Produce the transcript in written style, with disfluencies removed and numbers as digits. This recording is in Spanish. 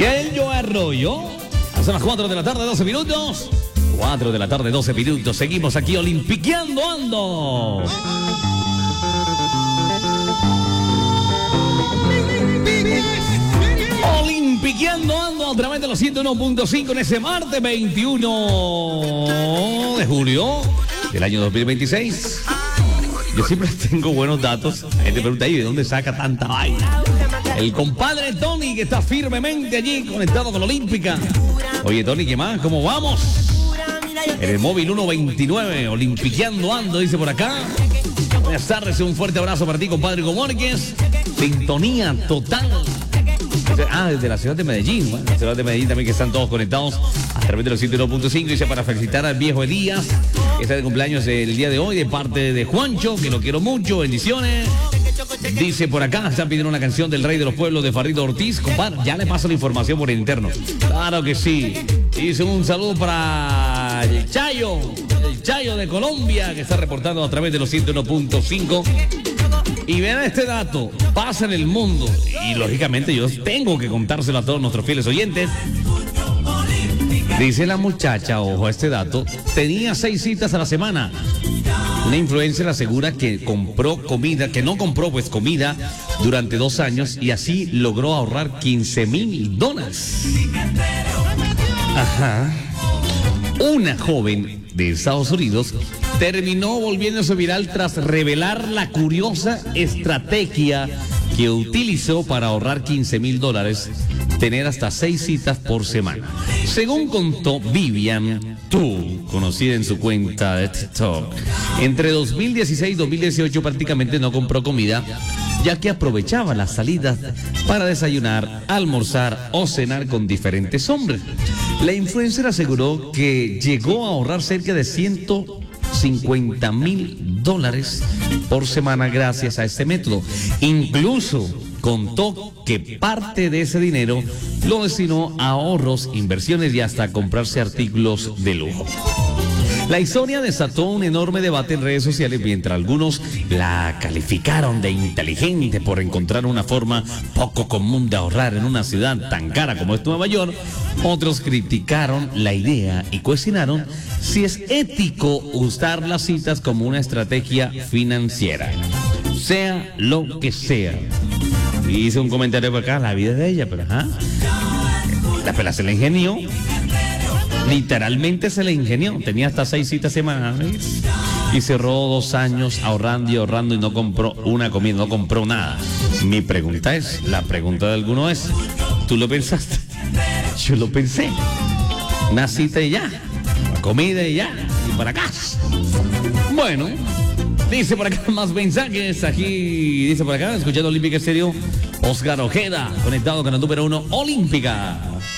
Bien, yo Arroyo. Hasta las 4 de la tarde, 12 minutos. 4 de la tarde, 12 minutos. Seguimos aquí olimpiqueando ando. Olimpiqueando ando a través de los 101.5 en ese martes 21 de julio del año 2026. Yo siempre tengo buenos datos. La gente pregunta, ¿y de dónde saca tanta vaina? El compadre Tony, que está firmemente allí conectado con la Olímpica. Oye, Tony, ¿qué más? ¿Cómo vamos? En el móvil 129, olimpiqueando ando, dice por acá. Buenas tardes, un fuerte abrazo para ti, compadre Gomórquez. Sintonía total. Desde la ciudad de Medellín, bueno, la ciudad de Medellín también, que están todos conectados a través de los 101.5. Dice para felicitar al viejo Elías, que está de cumpleaños el día de hoy, de parte de Juancho, que lo quiero mucho, bendiciones. Dice por acá, están pidiendo una canción del Rey de los Pueblos de Farrido Ortiz. Compadre, ya le paso la información por el interno. Claro que sí. Dice un saludo para el Chayo de Colombia, que está reportando a través de los 101.5. Y vean este dato, pasa en el mundo, y lógicamente yo tengo que contárselo a todos nuestros fieles oyentes. Dice la muchacha, ojo a este dato, tenía 6 citas a la semana. Una influencer asegura que compró comida, que no compró pues comida durante 2 años y así logró ahorrar $15,000. Ajá. Una joven de Estados Unidos terminó volviéndose viral tras revelar la curiosa estrategia que utilizó para ahorrar $15,000, tener hasta 6 citas por semana. Según contó Vivian Tu, conocida en su cuenta de TikTok, entre 2016 y 2018 prácticamente no compró comida, ya que aprovechaba las salidas para desayunar, almorzar o cenar con diferentes hombres. La influencer aseguró que llegó a ahorrar cerca de $150,000 por semana gracias a este método. Incluso contó que parte de ese dinero lo destinó a ahorros, inversiones y hasta a comprarse artículos de lujo. La historia desató un enorme debate en redes sociales, mientras algunos la calificaron de inteligente por encontrar una forma poco común de ahorrar en una ciudad tan cara como es Nueva York. Otros criticaron la idea y cuestionaron si es ético usar las citas como una estrategia financiera. Sea lo que sea. Y hice un comentario por acá, la vida es de ella, pero ajá. La pela se la ingenió. Literalmente se le ingenió. Tenía hasta 6 citas semanales y cerró 2 años ahorrando y ahorrando y no compró una comida, no compró nada. Mi pregunta es, la pregunta de alguno es, ¿tú lo pensaste? Yo lo pensé. Una cita y ya, una comida y ya, y para acá. Bueno, dice por acá más mensajes. Aquí dice por acá, escuchando Olímpica Estéreo, Oscar Ojeda, conectado con el número 1 Olímpica.